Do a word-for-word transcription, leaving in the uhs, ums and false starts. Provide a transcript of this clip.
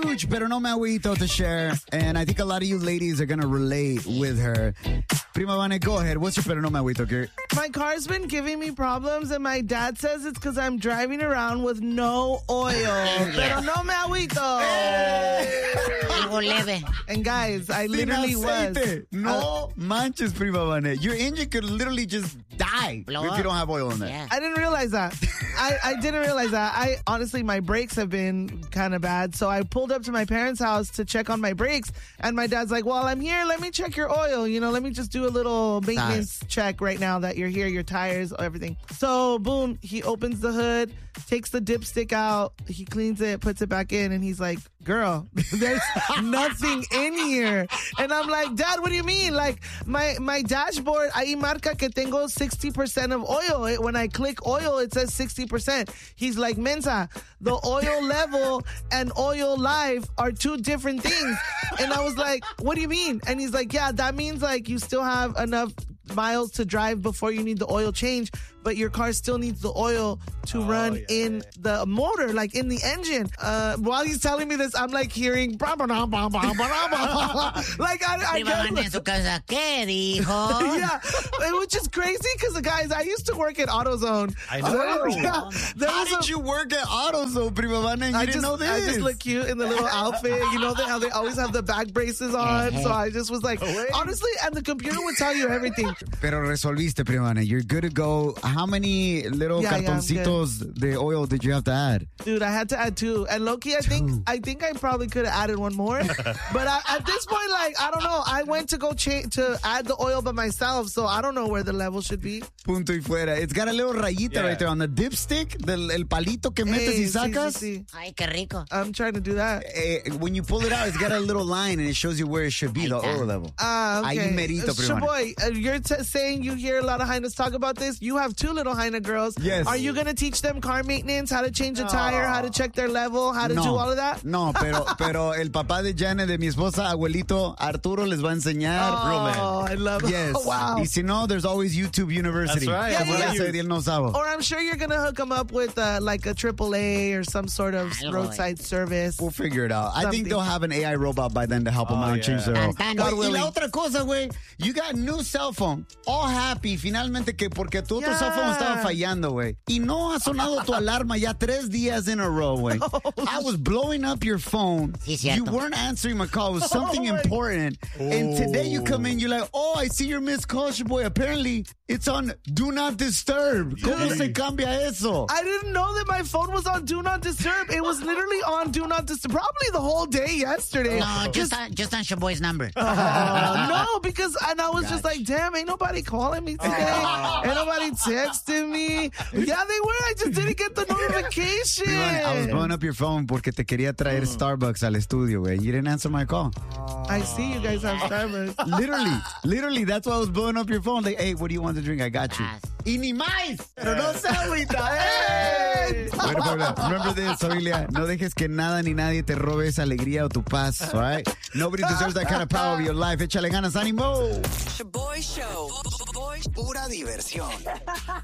huge pero no me agüito to share, and I think a lot of you ladies are going to relate with her. Prima Vane, go ahead. What's your pero no me agüito, girl? My car's been giving me problems, and my dad says it's because I'm driving around with no oil. Pero no me agüito. Algo leve. And guys, I literally was. No manches, Prima Vane. Your engine could literally just die Blow if up. you don't have oil in there. Yeah. I didn't realize that. I, I didn't realize that. I honestly, my brakes have been kind of bad. So I pulled up to my parents' house to check on my brakes. And my dad's like, well, I'm here. Let me check your oil. You know, let me just do a little maintenance check right now that you're here, your tires, everything. So boom, he opens the hood, takes the dipstick out. He cleans it, puts it back in. And he's like, girl, there's nothing in here. And I'm like, Dad, what do you mean? Like my, my dashboard, ahí marca que tengo sixty percent of oil. It, when I click oil, it says sixty percent. He's like, Mensa, the oil level and oil life are two different things. And I was like, what do you mean? And he's like, yeah, that means like you still have enough miles to drive before you need the oil change, but your car still needs the oil to oh, run yeah, in yeah. the motor, like in the engine. Uh, while he's telling me this, I'm like hearing bah, bah, bah, bah, bah, bah, bah. Like I, I en su casa, ¿qué dijo? Yeah, which is crazy because guys, I used to work at AutoZone. I know. So, yeah, how did a, you work at AutoZone, Prima Vane? You I didn't just, know this. I just look cute in the little outfit. You know how they always have the back braces on. So I just was like, honestly, and the computer would tell you everything. Pero resolviste, Prima Vane. You're good to go. How many little yeah, cartoncitos yeah, de oil did you have to add? Dude, I had to add two. And low-key, I think I think I probably could have added one more. But I, at this point, like, I don't know. I went to go cha- to add the oil by myself, so I don't know where the level should be. Punto y fuera. It's got a little rayita yeah. right there on the dipstick, del, el palito que metes hey, y sacas. Sí, sí, sí. Ay, qué rico. I'm trying to do that. Eh, when you pull it out, it's got a little line, and it shows you where it should be, the oil level. Ah, uh, okay. Ahí merito, uh, Shaboy, uh, you're t- saying you hear a lot of Hainas talk about this. You have two little Haina girls. Yes. Are you going to teach them car maintenance, how to change a no. tire, how to check their level, how to no. do all of that? No, pero, pero el papá de Janet, de mi esposa, abuelito Arturo, les va a enseñar. Oh, I love it. Yes. Oh, wow. Y si no, there's always YouTube University. That's right. Yeah, yeah, yeah. No sabe. Or I'm sure you're going to hook them up with uh, like a triple A or some sort of roadside service. We'll figure it out. Something. I think they'll have an A I robot by then to help them oh, out and yeah. change their oil. Oye, y la otra cosa, güey, you got new cell phone. All happy, finalmente, que porque tu otro yeah. cell phone estaba fallando, güey. Y no ha sonado tu alarma ya tres días in a row, güey. Oh, I was blowing up your phone. Sí, you weren't answering my call. It was something oh, important. Oh. And today you come in, you're like, oh, I see your missed call, boy. Apparently, it's on Do Not Disturb. ¿Cómo se cambia eso? I didn't know that my phone was on Do Not Disturb. It was literally on Do Not Disturb. Probably the whole day yesterday. No, just on, just on Shaboy's number. Uh, no, because and I was gotcha. just like, damn, ain't nobody calling me today. Oh. Ain't nobody texting me. Yeah, they were. I just didn't get the notification. I was blowing up your phone porque te quería traer mm. Starbucks al estudio, güey. You didn't answer my call. I see you guys have Starbucks. Literally, literally, that's why I was blowing up your phone. Like, hey, what do you want to drink? I got you. Y ni más, pero no se agüita. Hey! Bueno, Paula, remember this, familia. No dejes que nada ni nadie te robe esa alegría o tu paz, all right? Nobody deserves that kind of power of your life. Échale ganas, ánimo. Shaboy Show. Pura diversión.